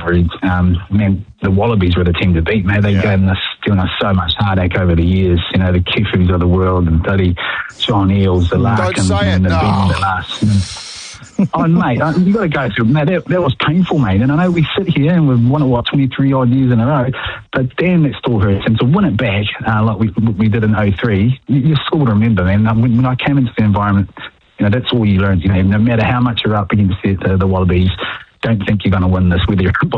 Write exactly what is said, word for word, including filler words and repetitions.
rivalry, um, man, the Wallabies were the team to beat, mate. They've Yeah. given us, given us so much heartache over the years. You know, the Kifus of the world, and bloody John Eales, the Larkins, say and it, the no. Ben the last. You know. Oh, mate, uh, you got to go through. Mate, that, that was painful, mate. And I know we sit here and we've won it, what, twenty-three odd years in a row, but damn, that still hurts. And to win it back, uh, like we we did in oh three, you, you still remember, man. When, when I came into the environment, you know, that's all you learn. You know, no matter how much you're up against the, the, the Wallabies, don't think you're going to win this, whether you're